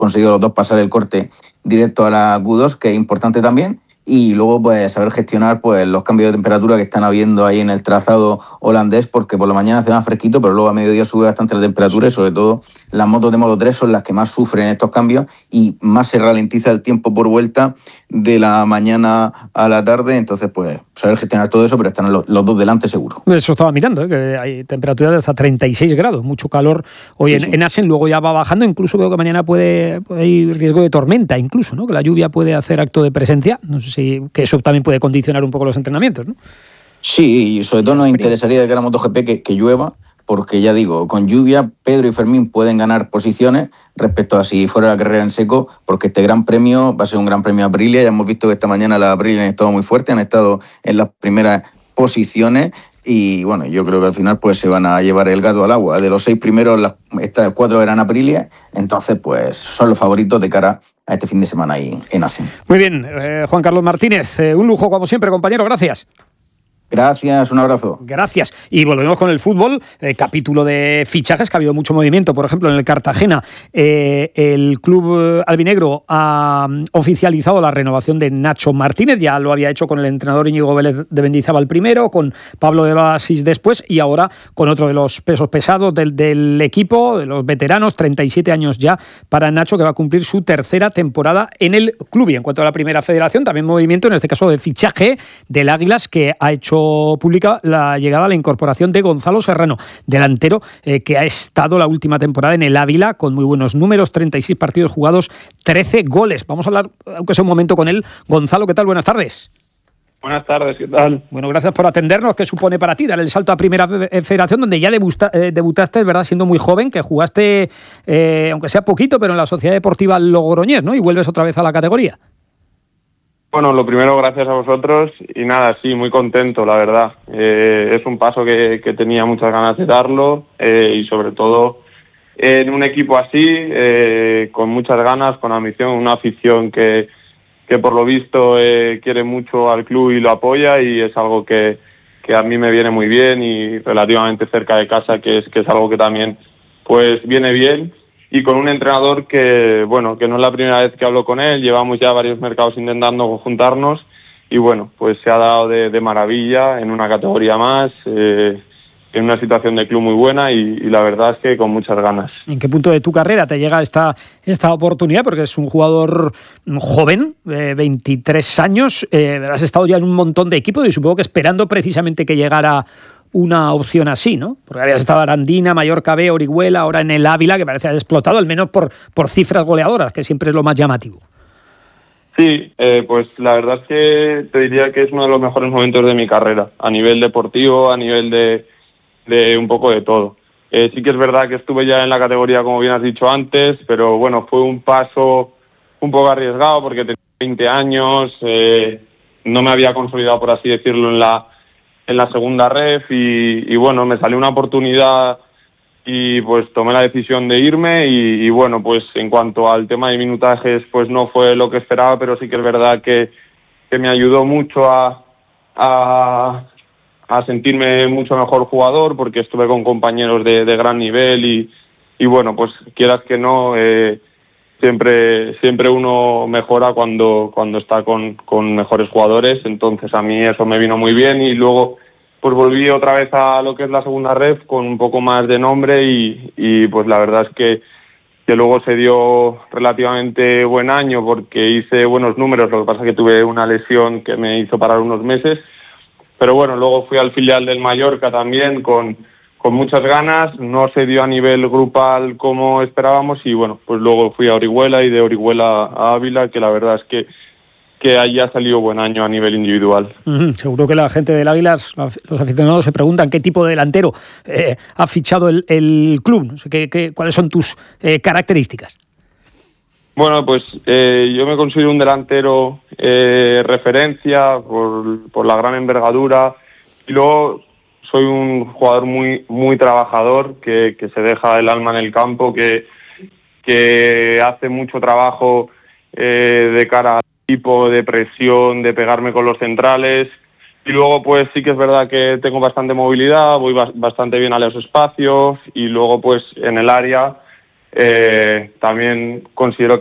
conseguido los dos pasar el corte directo a la Q2, que es importante también. Y luego pues saber gestionar pues los cambios de temperatura que están habiendo ahí en el trazado holandés, porque por la mañana hace más fresquito, pero luego a mediodía sube bastante la temperatura y sobre todo las motos de Moto 3 son las que más sufren estos cambios y más se ralentiza el tiempo por vuelta de la mañana a la tarde. Entonces pues saber gestionar todo eso, pero están los dos delante seguro. Eso estaba mirando, que hay temperaturas de hasta 36 grados, mucho calor hoy en Assen, luego ya va bajando, incluso veo que mañana puede haber riesgo de tormenta, incluso, ¿no? Que la lluvia puede hacer acto de presencia, no sé si que eso también puede condicionar un poco los entrenamientos, ¿no? Sí, y sobre todo nos interesaría de cara a MotoGP que llueva, porque ya digo, con lluvia Pedro y Fermín pueden ganar posiciones respecto a si fuera la carrera en seco, porque este Gran Premio va a ser un Gran Premio Aprilia. Ya hemos visto que esta mañana las Aprilia han estado muy fuertes, han estado en las primeras posiciones y bueno, yo creo que al final pues se van a llevar el gato al agua. De los 6 primeros, estas 4 eran Aprilia, entonces pues son los favoritos de cara a este fin de semana ahí en Assen. Muy bien, Juan Carlos Martínez, un lujo como siempre, compañero, gracias. Gracias, un abrazo. Gracias. Y volvemos con el fútbol, capítulo de fichajes, que ha habido mucho movimiento. Por ejemplo, en el Cartagena, el club albinegro ha oficializado la renovación de Nacho Martínez. Ya lo había hecho con el entrenador Íñigo Vélez de Mendizábal primero, con Pablo de Basis después y ahora con otro de los pesos pesados del equipo, de los veteranos, 37 años ya para Nacho, que va a cumplir su tercera temporada en el club. Y en cuanto a la primera federación, también movimiento, en este caso de fichaje del Águilas, que ha hecho pública la llegada a la incorporación de Gonzalo Serrano, delantero que ha estado la última temporada en el Ávila con muy buenos números, 36 partidos jugados, 13 goles. Vamos a hablar, aunque sea un momento, con él. Gonzalo, ¿qué tal? Buenas tardes. Buenas tardes, ¿qué tal? Bueno, gracias por atendernos. ¿Qué supone para ti dar el salto a Primera Federación, donde ya debutaste, ¿verdad?, siendo muy joven, que jugaste, aunque sea poquito, pero en la Sociedad Deportiva Logroñés, ¿no? Y vuelves otra vez a la categoría. Bueno, lo primero, gracias a vosotros y nada, sí, muy contento, la verdad. Es un paso que tenía muchas ganas de darlo y sobre todo en un equipo así, con muchas ganas, con ambición, una afición que por lo visto quiere mucho al club y lo apoya y es algo que a mí me viene muy bien y relativamente cerca de casa, que es algo que también pues viene bien. Y con un entrenador que, bueno, que no es la primera vez que hablo con él, llevamos ya varios mercados intentando juntarnos y, bueno, pues se ha dado de maravilla en una categoría más, en una situación de club muy buena y la verdad es que con muchas ganas. ¿En qué punto de tu carrera te llega esta oportunidad? Porque es un jugador joven, 23 años, has estado ya en un montón de equipos y supongo que esperando precisamente que llegara una opción así, ¿no? Porque habías estado en Arandina, Mallorca B, Orihuela, ahora en el Ávila, que parece haber explotado, al menos por cifras goleadoras, que siempre es lo más llamativo. Sí, pues la verdad es que te diría que es uno de los mejores momentos de mi carrera, a nivel deportivo, a nivel de un poco de todo. Sí que es verdad que estuve ya en la categoría, como bien has dicho antes, pero bueno, fue un paso un poco arriesgado porque tenía 20 años, no me había consolidado, por así decirlo, en la segunda ref y bueno, me salió una oportunidad y pues tomé la decisión de irme y bueno, pues en cuanto al tema de minutajes pues no fue lo que esperaba, pero sí que es verdad que me ayudó mucho a sentirme mucho mejor jugador porque estuve con compañeros de gran nivel y bueno, pues quieras que no, siempre uno mejora cuando está con mejores jugadores, entonces a mí eso me vino muy bien y luego pues volví otra vez a lo que es la segunda ref con un poco más de nombre y pues la verdad es que luego se dio relativamente buen año porque hice buenos números, lo que pasa es que tuve una lesión que me hizo parar unos meses, pero bueno, luego fui al filial del Mallorca también con muchas ganas, no se dio a nivel grupal como esperábamos y bueno, pues luego fui a Orihuela y de Orihuela a Ávila, que la verdad es que ahí ha salido buen año a nivel individual. Seguro que la gente del Águila, los aficionados se preguntan qué tipo de delantero ha fichado el club, no sé, cuáles son tus características. Bueno, pues yo me considero un delantero referencia por la gran envergadura y luego soy un jugador muy muy trabajador que se deja el alma en el campo, que hace mucho trabajo de cara al equipo, de presión, de pegarme con los centrales y luego pues sí que es verdad que tengo bastante movilidad, voy bastante bien a los espacios y luego pues en el área También considero